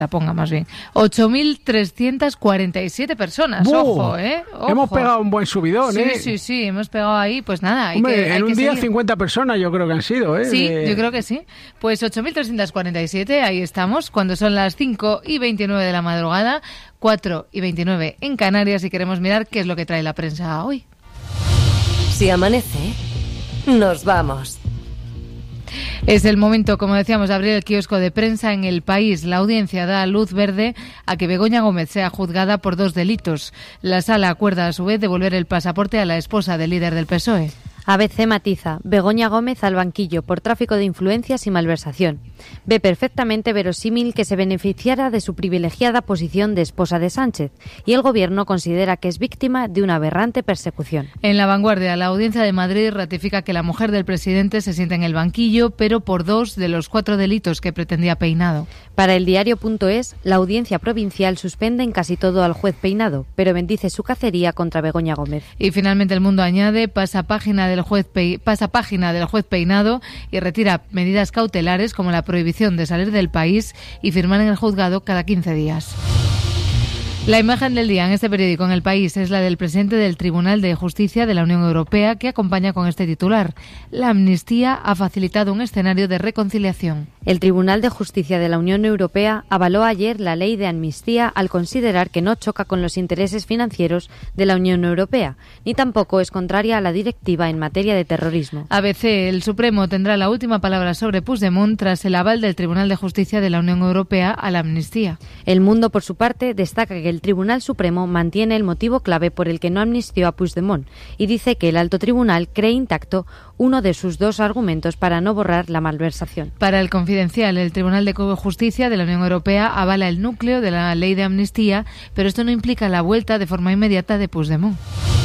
la ponga más bien. 8.347 personas, ojo, Ojo. Hemos pegado un buen subidón, Sí, hemos pegado ahí, pues nada. Hombre, en un día seguir. 50 personas yo creo que han sido, Sí, yo creo que sí. Pues 8.347, ahí estamos, cuando son las 5:29 de la madrugada, 4:29 en Canarias, y queremos mirar qué es lo que trae la prensa hoy. Si amanece, nos vamos. Es el momento, como decíamos, de abrir el kiosco de prensa en El País. La audiencia da luz verde a que Begoña Gómez sea juzgada por 2 delitos. La sala acuerda a su vez devolver el pasaporte a la esposa del líder del PSOE. ABC matiza, Begoña Gómez al banquillo por tráfico de influencias y malversación. Ve perfectamente verosímil que se beneficiara de su privilegiada posición de esposa de Sánchez, y el Gobierno considera que es víctima de una aberrante persecución. En La Vanguardia, la Audiencia de Madrid ratifica que la mujer del presidente se sienta en el banquillo, pero por 2 de los 4 delitos que pretendía Peinado. Para el diario.es, la Audiencia Provincial suspende en casi todo al juez Peinado, pero bendice su cacería contra Begoña Gómez. Y finalmente El Mundo añade, pasa página del juez Peinado y retira medidas cautelares como la prohibición de salir del país y firmar en el juzgado cada 15 días. La imagen del día en este periódico, en El País, es la del presidente del Tribunal de Justicia de la Unión Europea, que acompaña con este titular: la amnistía ha facilitado un escenario de reconciliación. El Tribunal de Justicia de la Unión Europea avaló ayer la ley de amnistía al considerar que no choca con los intereses financieros de la Unión Europea, ni tampoco es contraria a la directiva en materia de terrorismo. ABC, el Supremo tendrá la última palabra sobre Puigdemont tras el aval del Tribunal de Justicia de la Unión Europea a la amnistía. El Mundo, por su parte, destaca que el Tribunal Supremo mantiene el motivo clave por el que no amnistió a Puigdemont y dice que el alto tribunal cree intacto uno de sus 2 argumentos para no borrar la malversación. Para el Confidencial, el Tribunal de Justicia de la Unión Europea avala el núcleo de la ley de amnistía, pero esto no implica la vuelta de forma inmediata de Puigdemont.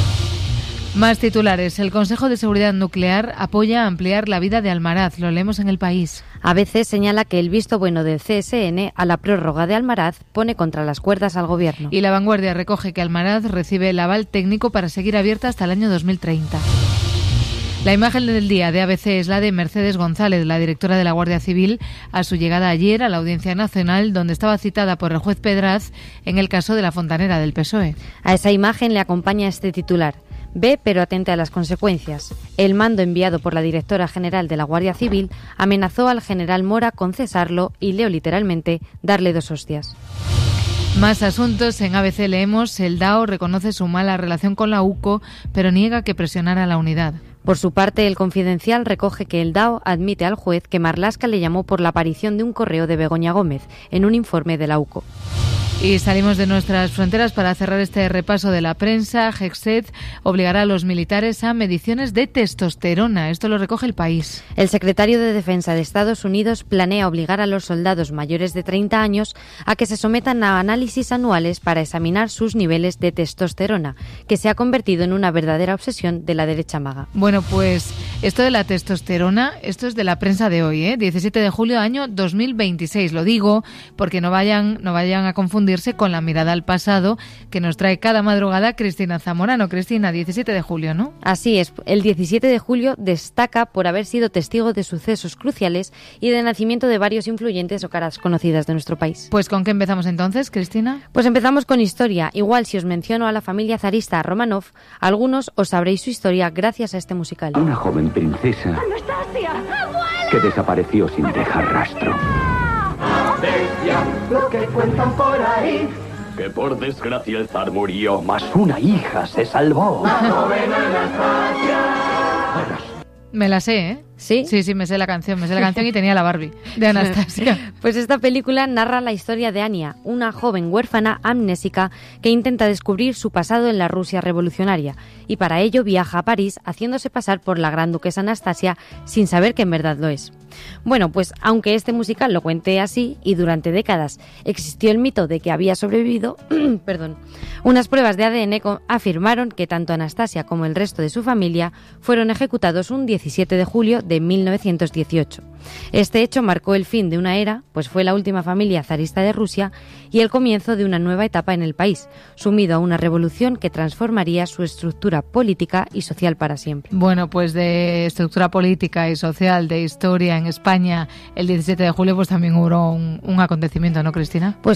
Más titulares. El Consejo de Seguridad Nuclear apoya ampliar la vida de Almaraz. Lo leemos en El País. ABC señala que el visto bueno del CSN a la prórroga de Almaraz pone contra las cuerdas al Gobierno. Y La Vanguardia recoge que Almaraz recibe el aval técnico para seguir abierta hasta el año 2030. La imagen del día de ABC es la de Mercedes González, la directora de la Guardia Civil, a su llegada ayer a la Audiencia Nacional, donde estaba citada por el juez Pedraz en el caso de la fontanera del PSOE. A esa imagen le acompaña este titular: ve, pero atente a las consecuencias. El mando enviado por la directora general de la Guardia Civil amenazó al general Mora con cesarlo y, leo literalmente, darle 2 hostias. Más asuntos. En ABC leemos: el DAO reconoce su mala relación con la UCO, pero niega que presionara a la unidad. Por su parte, el Confidencial recoge que el DAO admite al juez que Marlaska le llamó por la aparición de un correo de Begoña Gómez en un informe de la UCO. Y salimos de nuestras fronteras para cerrar este repaso de la prensa. Hexet obligará a los militares a mediciones de testosterona. Esto lo recoge El País. El secretario de Defensa de Estados Unidos planea obligar a los soldados mayores de 30 años a que se sometan a análisis anuales para examinar sus niveles de testosterona, que se ha convertido en una verdadera obsesión de la derecha maga. Bueno, pues esto de la testosterona, esto es de la prensa de hoy, 17 de julio, año 2026. Lo digo porque no vayan a confundirse con la mirada al pasado que nos trae cada madrugada Cristina Zamorano. Cristina, 17 de julio, ¿no? Así es, el 17 de julio destaca por haber sido testigo de sucesos cruciales y de nacimiento de varios influyentes o caras conocidas de nuestro país. Pues ¿con qué empezamos entonces, Cristina? Pues empezamos con historia. Igual si os menciono a la familia zarista Romanov, algunos os sabréis su historia gracias a este musical. Una joven princesa ¡Anastasia! ¡Abuela! que desapareció sin dejar rastro. Lo que cuentan por ahí. Que por desgracia el zar murió, mas una hija se salvó. Joven Anastasia. Me la sé, ¿eh? ¿Sí? Sí, me sé la canción y tenía la Barbie de Anastasia. Pues esta película narra la historia de Ania, una joven huérfana amnésica que intenta descubrir su pasado en la Rusia revolucionaria, y para ello viaja a París haciéndose pasar por la gran duquesa Anastasia sin saber que en verdad lo es. Bueno, pues aunque este musical lo cuente así y durante décadas existió el mito de que había sobrevivido, unas pruebas de ADN afirmaron que tanto Anastasia como el resto de su familia fueron ejecutados un 17 de julio de 1918. Este hecho marcó el fin de una era, pues fue la última familia zarista de Rusia y el comienzo de una nueva etapa en el país, sumido a una revolución que transformaría su estructura política y social para siempre. Bueno, pues de estructura política y social, de historia en en España el 17 de julio pues también hubo un acontecimiento, ¿no, Cristina? Pues